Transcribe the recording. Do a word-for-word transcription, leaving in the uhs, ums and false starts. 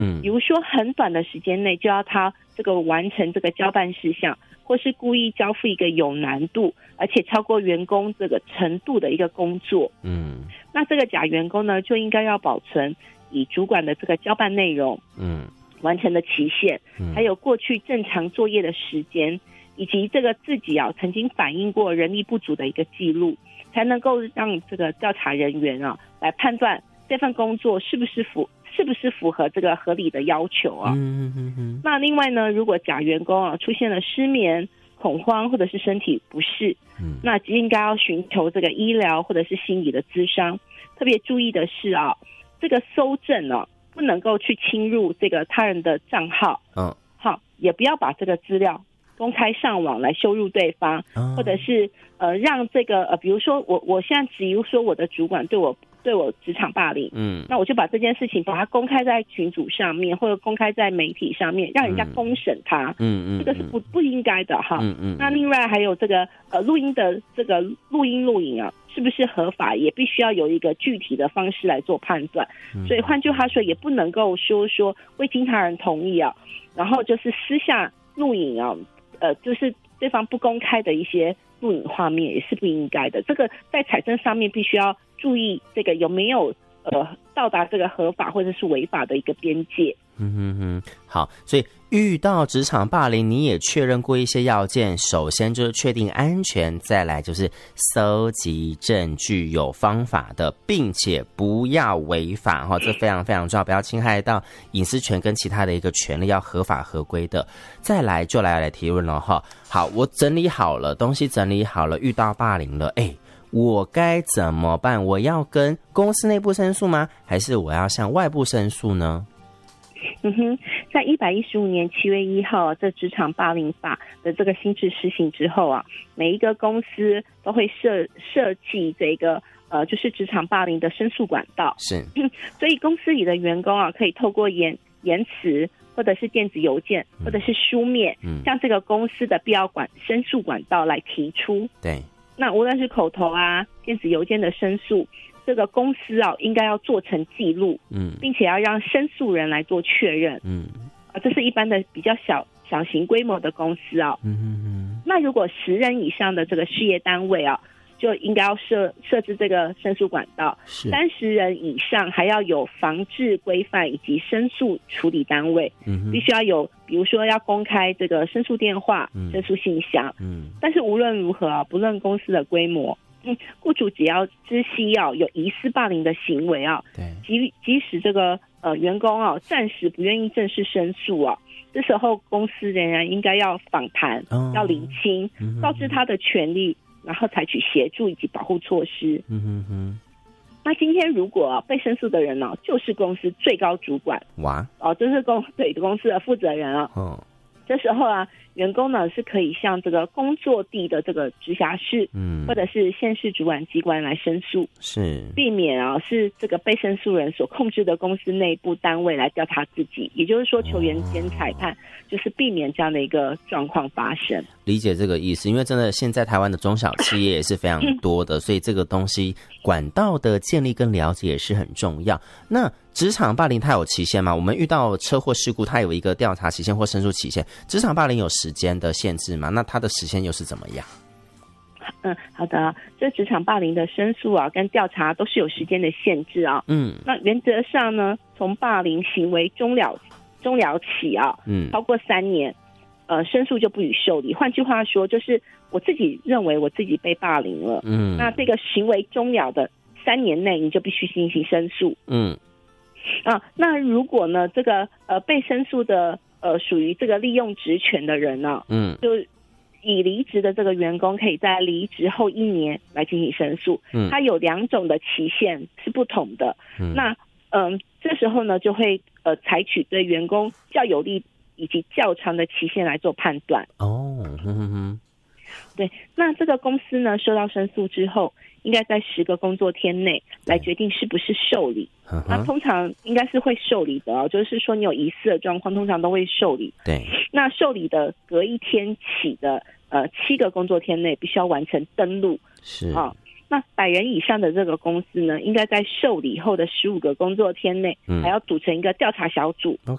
嗯， 比如说很短的时间内就要他这个完成这个交办事项，或是故意交付一个有难度而且超过员工这个程度的一个工作， 嗯， 那这个假员工呢就应该要保存以主管的这个交办内容， 嗯， 完成的期限， 嗯， 还有过去正常作业的时间，以及这个自己啊曾经反映过人力不足的一个记录，才能够让这个调查人员啊来判断这份工作是不是符是不是符合这个合理的要求啊。 嗯嗯嗯。 那另外呢，如果假员工啊出现了失眠、恐慌或者是身体不适， 嗯， 那应该要寻求这个医疗或者是心理的咨商。特别注意的是啊，这个搜证呢、啊、不能够去侵入这个他人的账号， 嗯， 好，也不要把这个资料公开上网来羞辱对方， 哦、 或者是呃让这个呃，比如说我我现在比如说我的主管对我对我职场霸凌， 嗯， 那我就把这件事情把它公开在群组上面，或者公开在媒体上面，让人家公审他， 嗯嗯， 这个是不不应该的哈。 嗯嗯。 那另外还有这个呃录音的这个录音录影啊，是不是合法，也必须要有一个具体的方式来做判断。 嗯、 所以换句话说，也不能够说说未经他人同意啊，然后就是私下录影啊，呃，就是对方不公开的一些录影画面也是不应该的。这个在采证上面必须要注意这个有没有呃到达这个合法或者是违法的一个边界。 嗯哼哼，好，所以遇到职场霸凌，你也确认过一些要件，首先就是确定安全，再来就是搜集证据，有方法的，并且不要违法哈，这非常非常重要，不要侵害到隐私权跟其他的一个权利，要合法合规的。再来就来来提问了哈，好，我整理好了，东西整理好了，遇到霸凌了，哎，我该怎么办？我要跟公司内部申诉吗？还是我要向外部申诉呢？ 嗯哼，在一百一十五年七月一号，这职场霸凌法的这个新制施行之后啊，每一个公司都会设设计这个呃，就是职场霸凌的申诉管道。 是， 所以公司里的员工啊，可以透过言言辞或者是电子邮件，或者是书面，嗯，向这个公司的必要管申诉管道来提出。 对，那无论是口头啊、电子邮件的申诉，这个公司啊应该要做成记录，嗯，并且要让申诉人来做确认，嗯，啊，这是一般的比较小小型规模的公司啊，嗯嗯嗯。那如果十人以上的这个事业单位啊，就应该要设设置这个申诉管道，三十人以上还要有防治规范以及申诉处理单位，嗯，必须要有，比如说要公开这个申诉电话、嗯、申诉信箱，嗯。但是无论如何啊，不论公司的规模。嗯，雇主只要知悉啊有疑似霸凌的行为啊，对，即即使这个呃员工啊暂时不愿意正式申诉啊，这时候公司仍然应该要访谈，哦、要厘清，嗯、告知他的权利，然后采取协助以及保护措施。嗯哼哼。那今天如果、啊、被申诉的人呢、啊，就是公司最高主管，哇，哦，这是公对公司的负责人啊。哦。这时候啊，员工呢是可以向这个工作地的这个直辖市，嗯，或者是县市主管机关来申诉，是避免啊是这个被申诉人所控制的公司内部单位来调查自己，也就是说球员兼裁判，哦、就是避免这样的一个状况发生。 理解这个意思，因为真的现在台湾的中小企业也是非常多的，所以这个东西管道的建立跟了解也是很重要。那职场霸凌它有期限吗？我们遇到车祸事故，它有一个调查期限或申诉期限。职场霸凌有时间的限制吗？那它的时限又是怎么样？ 嗯，好的，这职场霸凌的申诉啊，跟调查都是有时间的限制啊。嗯，那原则上呢，从霸凌行为终了终了起啊，嗯，超过三年，呃，申诉就不予受理。换句话说，就是我自己认为我自己被霸凌了，嗯，那这个行为终了的三年内，你就必须进行申诉，嗯。啊，那如果呢，这个呃被申诉的呃属于这个利用职权的人呢、啊，嗯，就已离职的这个员工可以在离职后一年来进行申诉，嗯，它有两种的期限是不同的，嗯，那嗯、呃、这时候呢就会呃采取对员工较有利以及较长的期限来做判断。哦，哼哼哼，对，那这个公司呢收到申诉之后，应该在十个工作天内来决定是不是受理。那通常应该是会受理的、哦、就是说你有疑似的状况，通常都会受理。对，那受理的隔一天起的呃七个工作天内必须要完成登录。是啊、哦，那百人以上的这个公司呢，应该在受理后的十五个工作天内，嗯，还要组成一个调查小组，